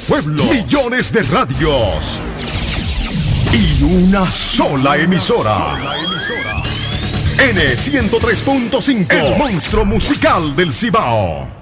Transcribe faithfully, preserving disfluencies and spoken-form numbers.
pueblo, millones de radios y una sola emisora. N ciento tres punto cinco, el monstruo musical del Cibao.